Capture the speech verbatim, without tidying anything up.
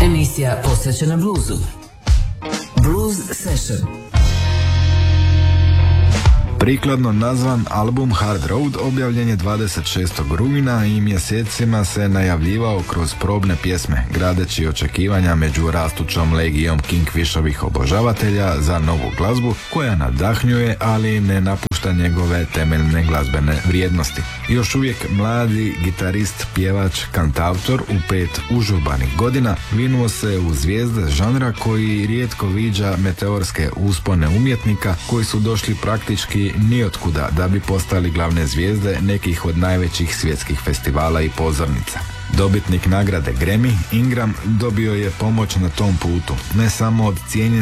Emisija posvećena bluzu. Blues Session. Prikladno nazvan album Hard Road objavljen je dvadeset šestog rujna i mjesecima se najavljivao kroz probne pjesme, gradeći očekivanja među rastućom legijom Kingfishovih obožavatelja za novu glazbu koja nadahnjuje, ali ne napušta njegove temeljne glazbene vrijednosti. Još uvijek mladi gitarist, pjevač, kantautor u pet užurbanih godina vinuo se u zvijezde žanra koji rijetko viđa meteorske uspone umjetnika koji su došli praktički nijotkuda da bi postali glavne zvijezde nekih od najvećih svjetskih festivala i pozornica. Dobitnik nagrade Grammy, Ingram dobio je pomoć na tom putu, ne samo od cijenjenih